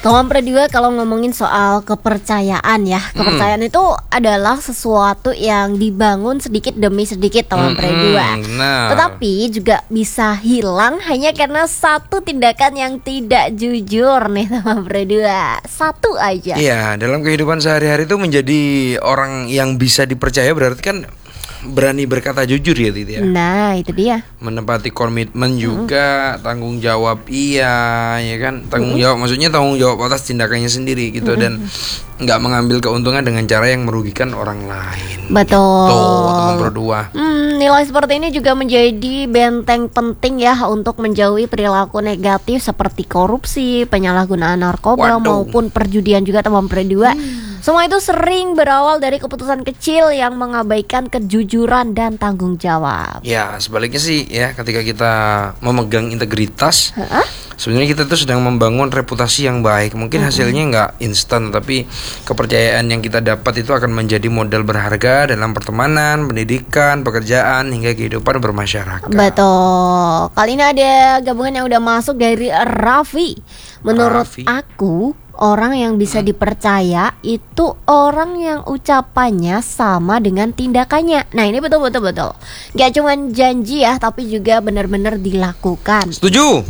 Kawan Perdua, kalau ngomongin soal kepercayaan ya, kepercayaan itu adalah sesuatu yang dibangun sedikit demi sedikit, kawan Perdua. Tetapi juga bisa hilang hanya karena satu tindakan yang tidak jujur nih, kawan Perdua. Satu aja. Iya, dalam kehidupan sehari-hari itu menjadi orang yang bisa dipercaya berarti kan berani berkata jujur ya, Titi ya. Nah, itu dia. Menepati komitmen juga, tanggung jawab iya, ya kan? Tanggung jawab maksudnya tanggung jawab atas tindakannya sendiri gitu, dan nggak mengambil keuntungan dengan cara yang merugikan orang lain. Betul. Gitu, teman berdua. Nilai seperti ini juga menjadi benteng penting ya untuk menjauhi perilaku negatif seperti korupsi, penyalahgunaan narkoba maupun perjudian juga, teman berdua. Semua itu sering berawal dari keputusan kecil yang mengabaikan kejujuran dan tanggung jawab. Ya, sebaliknya sih ya, ketika kita memegang integritas, sebenarnya kita tuh sedang membangun reputasi yang baik. Mungkin hasilnya nggak instan, tapi kepercayaan yang kita dapat itu akan menjadi modal berharga dalam pertemanan, pendidikan, pekerjaan, hingga kehidupan bermasyarakat. Betul. Kali ini ada gabungan yang udah masuk dari Raffi. Menurut aku, orang yang bisa dipercaya itu orang yang ucapannya sama dengan tindakannya. Nah, ini betul. Gak cuma janji ya, tapi juga benar-benar dilakukan. Setuju,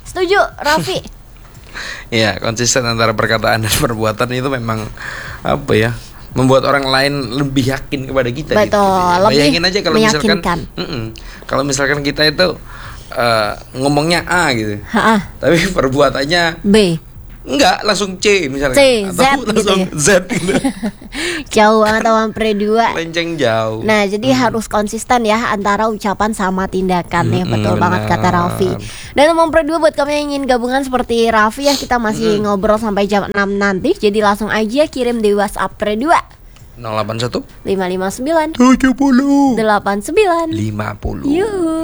Raffi. Ya, konsisten antara perkataan dan perbuatan itu memang apa ya, membuat orang lain lebih yakin kepada kita. Betul, gitu. Bayangin aja kalau meyakinkan. Kalau misalkan kita itu ngomongnya A gitu, tapi perbuatannya B. Enggak, langsung C misalnya. Z langsung gitu ya. Z gitu. Jauh banget teman Perdua. Lenceng jauh. Nah, jadi harus konsisten ya antara ucapan sama tindakan ya. Betul banget kata Raffi. Dan teman Perdua, buat kamu yang ingin gabungan seperti Raffi ya, kita masih ngobrol sampai jam 6 nanti. Jadi langsung aja kirim di WhatsApp Perdua 081 559 70 89 50. Yuh.